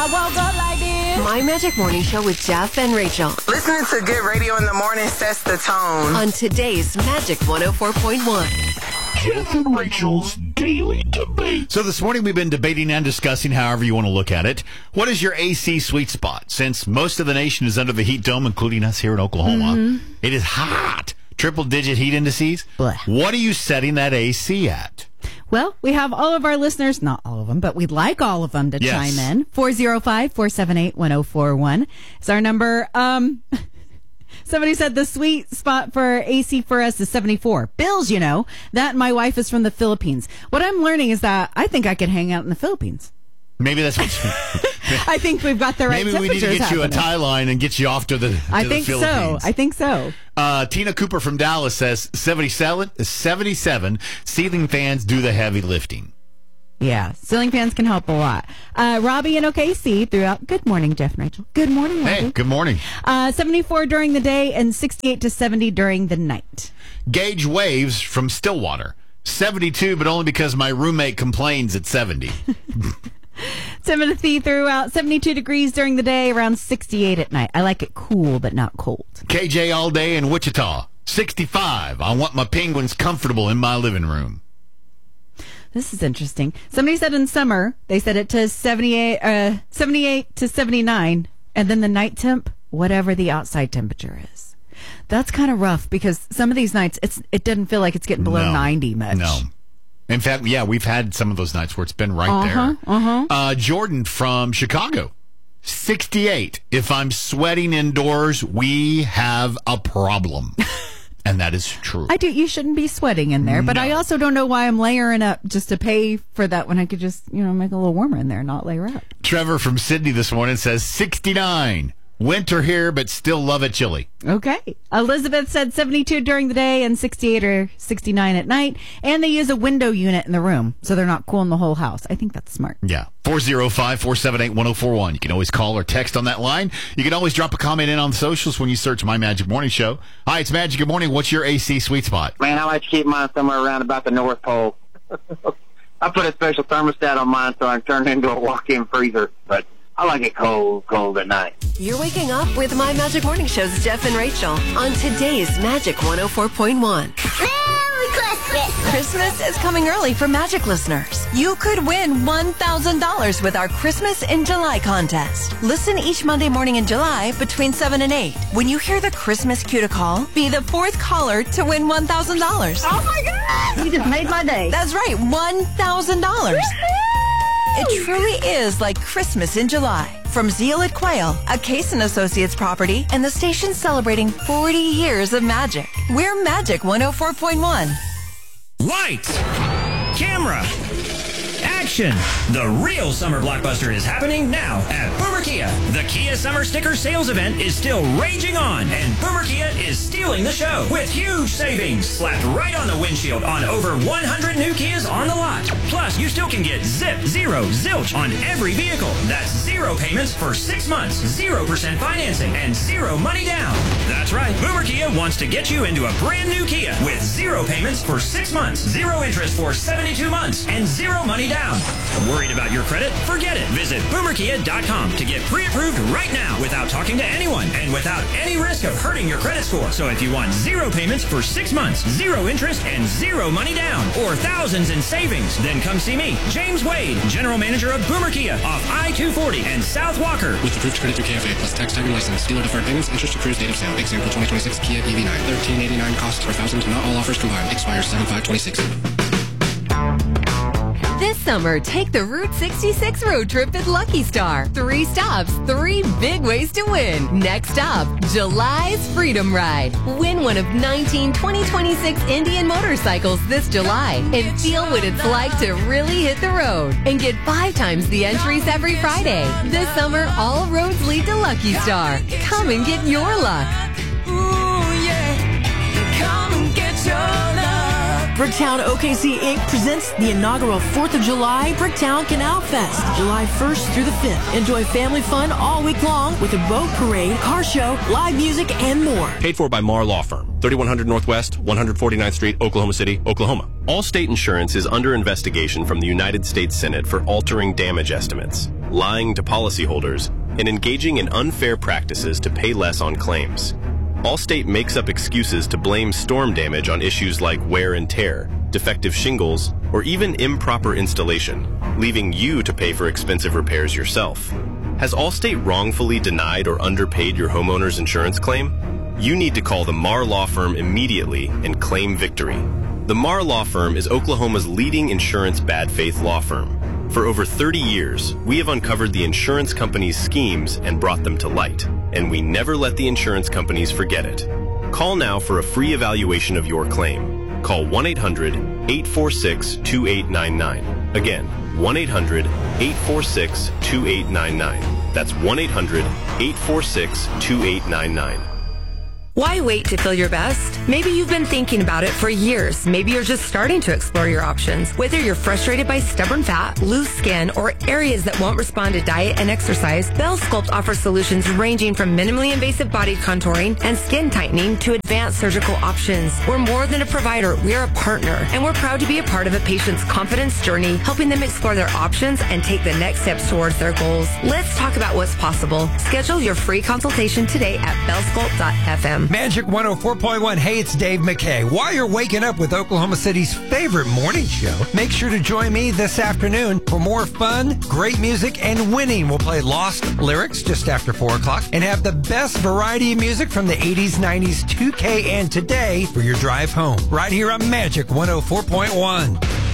I woke up like this. My Magic Morning Show with Jeff and Rachel. Listening to good radio in the morning sets the tone. On today's Magic 104.1. Jeff and Rachel's Daily Debate. So this morning we've been debating and discussing, however you want to look at it. What is your AC sweet spot? Since most of the nation is under the heat dome, including us here in Oklahoma, it is hot. Triple-digit heat indices. Blech. What are you setting that AC at? Well, we have all of our listeners, not all of them, but we'd like all of them to chime in. 405-478-1041 is our number. Somebody said the sweet spot for AC for us is 74. Bills, you know. That and my wife is from the Philippines. What I'm learning is that I think I could hang out in the Philippines. Maybe that's what I think we've got the right maybe we need to get you a tie line and get you off to the Philippines. I think so. Tina Cooper from Dallas says 77. Ceiling fans do the heavy lifting. Yeah, ceiling fans can help a lot. Robbie in OKC threw out, good morning, Jeff and Rachel. Good morning, Robbie. Hey, good morning. 74 during the day and 68 to 70 during the night. Gauge Waves from Stillwater. 72, but only because my roommate complains at 70. Timothy threw out 72 degrees during the day, around 68 at night. I like it cool, but not cold. KJ all day in Wichita. 65. I want my penguins comfortable in my living room. This is interesting. Somebody said in summer, they set it to 78 to 79, and then the night temp, whatever the outside temperature is. That's kind of rough because some of these nights, it doesn't feel like it's getting below 90 much. No. In fact, yeah, we've had some of those nights where it's been right there. Jordan from Chicago, 68. If I'm sweating indoors, we have a problem. And that is true. I do. You shouldn't be sweating in there, but I also don't know why I'm layering up just to pay for that when I could just, make it a little warmer in there and not layer up. Trevor from Sydney this morning says 69. Winter here, but still love it chilly. Okay. Elizabeth said 72 during the day and 68 or 69 at night. And they use a window unit in the room, so they're not cooling the whole house. I think that's smart. Yeah. 405-478-1041. You can always call or text on that line. You can always drop a comment in on the socials when you search My Magic Morning Show. Hi, it's Magic. Good morning. What's your AC sweet spot? Man, I like to keep mine somewhere around about the North Pole. I put a special thermostat on mine so I can turn it into a walk-in freezer, but I like it cold at night. You're waking up with My Magic Morning Show's Jeff and Rachel on today's Magic 104.1. Merry Christmas! Christmas is coming early for Magic listeners. You could win $1,000 with our Christmas in July contest. Listen each Monday morning in July between 7 and 8. When you hear the Christmas cue to call, be the fourth caller to win $1,000. Oh my God! You just made my day. That's right, $1,000. It truly is like Christmas in July. From Zeal at Quail, a Case & Associates property, and the station celebrating 40 years of magic. We're Magic 104.1. Lights, camera, action. The real summer blockbuster is happening now at Boomer Kia. The Kia Summer Sticker Sales Event is still raging on, and Boomer Kia is stealing the show with huge savings slapped right on the windshield on over 100 new Kias on the lot. Plus, you still can get zero, zilch on every vehicle. That's 0 payments for 6 months, 0% financing, and 0 money down. That's right, Boomer Kia wants to get you into a brand new Kia with 0 payments for 6 months, 0 interest for 72 months, and 0 money down. Worried about your credit? Forget it. Visit boomerkia.com to get pre-approved right now without talking to anyone and without any risk of hurting your credit score. So if you want 0 payments for 6 months, 0 interest, and 0 money down, or thousands in savings, then come see me, James Wade, General Manager of Boomer Kia off I-240 and South Walker. With approved credit through KFA plus tax tag and license. Dealer deferred payments, interest accrues date of sale. Example 2026 Kia EV9. $1,389 cost per thousand. Not all offers combined. Expires 7/5/26. This summer, take the Route 66 road trip at Lucky Star. 3 stops, 3 big ways to win. Next up, July's Freedom Ride. Win one of 19 2026 Indian motorcycles this July and feel what it's like to really hit the road. And get 5 times the entries every Friday. This summer, all roads lead to Lucky Star. Come and get your luck. Ooh, yeah. Come and get your luck. Bricktown OKC Inc. presents the inaugural 4th of July Bricktown Canal Fest, July 1st through the 5th. Enjoy family fun all week long with a boat parade, car show, live music, and more. Paid for by Marr Law Firm, 3100 Northwest, 149th Street, Oklahoma City, Oklahoma. Allstate Insurance is under investigation from the United States Senate for altering damage estimates. lying to policyholders, and engaging in unfair practices to pay less on claims. Allstate makes up excuses to blame storm damage on issues like wear and tear, defective shingles, or even improper installation, leaving you to pay for expensive repairs yourself. Has Allstate wrongfully denied or underpaid your homeowner's insurance claim? You need to call the Marr Law Firm immediately and claim victory. The Marr Law Firm is Oklahoma's leading insurance bad faith law firm. For over 30 years, we have uncovered the insurance companies' schemes and brought them to light, and we never let the insurance companies forget it. Call now for a free evaluation of your claim. Call 1-800-846-2899. Again, 1-800-846-2899. That's 1-800-846-2899. Why wait to feel your best? Maybe you've been thinking about it for years. Maybe you're just starting to explore your options. Whether you're frustrated by stubborn fat, loose skin, or areas that won't respond to diet and exercise, Bell Sculpt offers solutions ranging from minimally invasive body contouring and skin tightening to advanced surgical options. We're more than a provider, we're a partner, and we're proud to be a part of a patient's confidence journey, helping them explore their options and take the next steps towards their goals. Let's talk about what's possible. Schedule your free consultation today at bellsculpt.fm. Magic 104.1. Hey, it's Dave McKay. While you're waking up with Oklahoma City's favorite morning show, make sure to join me this afternoon for more fun, great music, and winning. We'll play Lost Lyrics just after 4 o'clock and have the best variety of music from the 80s, 90s, 2K, and today for your drive home. Right here on Magic 104.1.